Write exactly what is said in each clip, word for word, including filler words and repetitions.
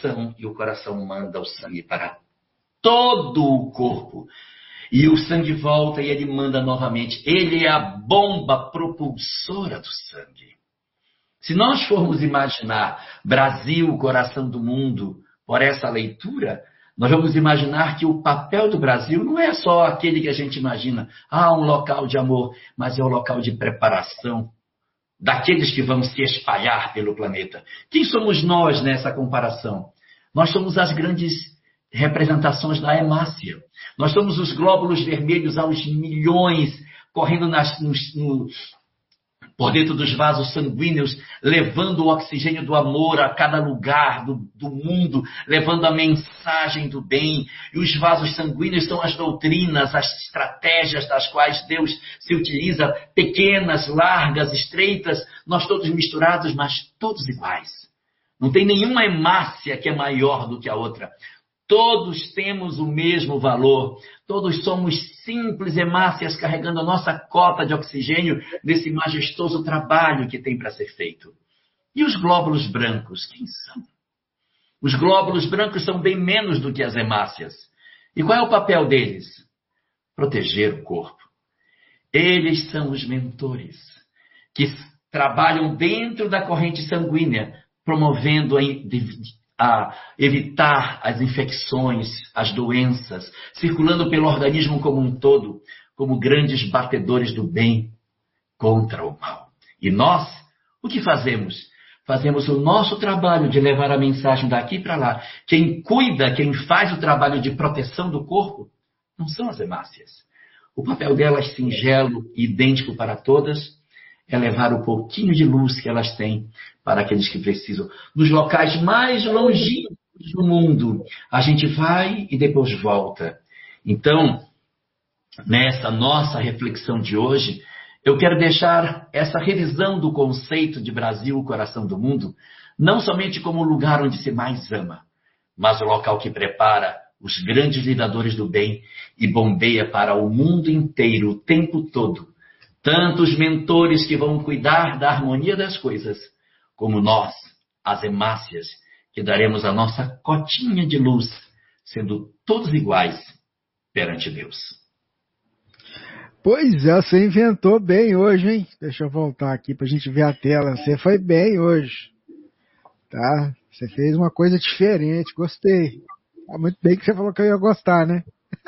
coração, e o coração manda o sangue para todo o corpo. E o sangue volta e ele manda novamente. Ele é a bomba propulsora do sangue. Se nós formos imaginar Brasil, o coração do mundo, por essa leitura, nós vamos imaginar que o papel do Brasil não é só aquele que a gente imagina, ah, um local de amor, mas é um local de preparação daqueles que vão se espalhar pelo planeta. Quem somos nós nessa comparação? Nós somos as grandes representações da hemácia. Nós somos os glóbulos vermelhos aos milhões, correndo nas, nos, no, por dentro dos vasos sanguíneos, levando o oxigênio do amor a cada lugar do, do mundo, levando a mensagem do bem. E os vasos sanguíneos são as doutrinas, as estratégias das quais Deus se utiliza, pequenas, largas, estreitas, nós todos misturados, mas todos iguais. Não tem nenhuma hemácia que é maior do que a outra. Todos temos o mesmo valor. Todos somos simples hemácias carregando a nossa cota de oxigênio nesse majestoso trabalho que tem para ser feito. E os glóbulos brancos, quem são? Os glóbulos brancos são bem menos do que as hemácias. E qual é o papel deles? Proteger o corpo. Eles são os mentores que trabalham dentro da corrente sanguínea, promovendo a a evitar as infecções, as doenças, circulando pelo organismo como um todo, como grandes batedores do bem contra o mal. E nós, o que fazemos? Fazemos o nosso trabalho de levar a mensagem daqui para lá. Quem cuida, quem faz o trabalho de proteção do corpo, não são as hemácias. O papel delas, singelo e idêntico para todas, é levar o pouquinho de luz que elas têm para aqueles que precisam. Nos locais mais longínquos do mundo, a gente vai e depois volta. Então, nessa nossa reflexão de hoje, eu quero deixar essa revisão do conceito de Brasil, o coração do mundo, não somente como o lugar onde se mais ama, mas o local que prepara os grandes lidadores do bem e bombeia para o mundo inteiro o tempo todo. Tanto os mentores que vão cuidar da harmonia das coisas, como nós, as hemácias, que daremos a nossa cotinha de luz, sendo todos iguais perante Deus. Pois é, você inventou bem hoje, hein? Deixa eu voltar aqui para a gente ver a tela. Você foi bem hoje, tá? Você fez uma coisa diferente, gostei. Tá muito bem que você falou que eu ia gostar, né?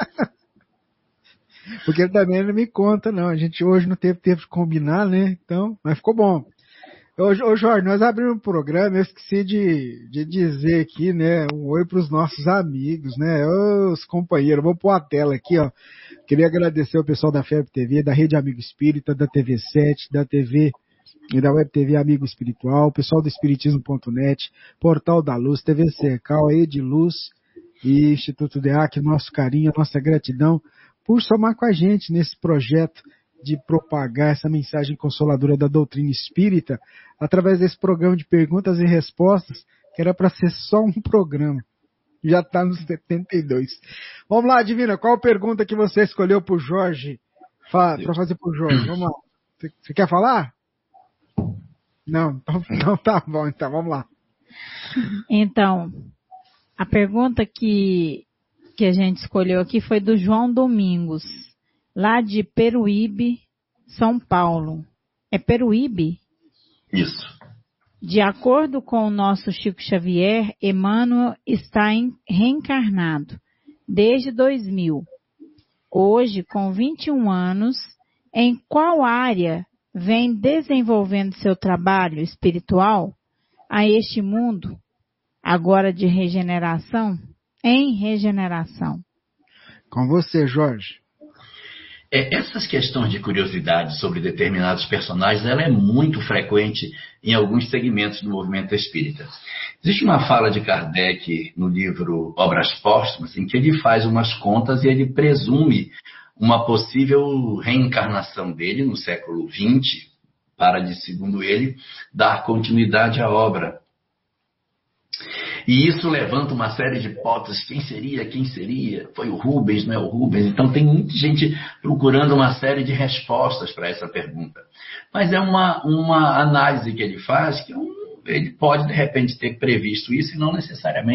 Porque ele também não me conta, não. A gente hoje não teve tempo de combinar, né? Então, mas ficou bom. Ô, ô Jorge, nós abrimos um programa, eu esqueci de, de dizer aqui, né? Um oi para os nossos amigos, né? Os companheiros. Vou pôr a tela aqui, ó. Queria agradecer o pessoal da F E B T V, da Rede Amigo Espírita, da T V sete, da T V e da Web T V Amigo Espiritual, o pessoal do Espiritismo ponto net, Portal da Luz, T V Cercal, Ediluz e Instituto D E A C, nosso carinho, nossa gratidão por somar com a gente nesse projeto de propagar essa mensagem consoladora da doutrina espírita através desse programa de perguntas e respostas, que era para ser só um programa. Já está nos setenta e dois. Vamos lá, Divina, qual a pergunta que você escolheu para o Jorge, para fazer para o Jorge? Vamos lá. Você, você quer falar? Não, então, então tá bom, então vamos lá. Então, a pergunta que que a gente escolheu aqui foi do João Domingos, lá de Peruíbe, São Paulo. É Peruíbe? Isso. De acordo com o nosso Chico Xavier, Emmanuel está em, reencarnado desde dois mil. Hoje, com vinte e um anos, em qual área vem desenvolvendo seu trabalho espiritual a este mundo, agora de regeneração? Em regeneração. Com você, Jorge. É, essas questões de curiosidade sobre determinados personagens, ela é muito frequente em alguns segmentos do movimento espírita. Existe uma fala de Kardec no livro Obras Póstumas, em que ele faz umas contas e ele presume uma possível reencarnação dele no século vinte, para, de, segundo ele, dar continuidade à obra. E isso levanta uma série de hipóteses. Quem seria? Quem seria? Foi o Rubens, não é o Rubens? Então tem muita gente procurando uma série de respostas para essa pergunta. Mas é uma, uma análise que ele faz, que um, ele pode, de repente, ter previsto isso e não necessariamente